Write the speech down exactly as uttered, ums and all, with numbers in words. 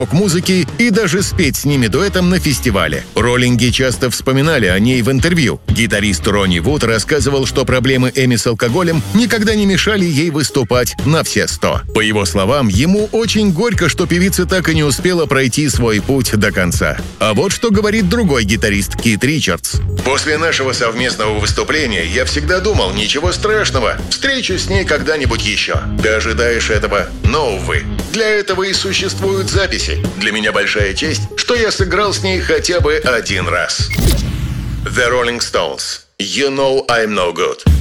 рок-музыки и даже спеть с ними дуэтом на фестивале. Роллинги часто вспоминали о ней в интервью. Гитарист Ронни Вуд рассказывал, что проблемы Эми с алкоголем никогда не мешали ей выступать на все сто. По его словам, ему очень горько, что певица так и не успела пройти свой путь до конца. А вот что говорит другой гитарист Кит Ричардс. «После нашего совместного выступления я всегда думал, ничего страшного, встречусь с ней когда-нибудь еще. Ты ожидаешь этого, но, увы. Для этого и существуют записи. Для меня большая честь, что я сыграл с ней хотя бы один раз». The Rolling Stones. You know I'm no good.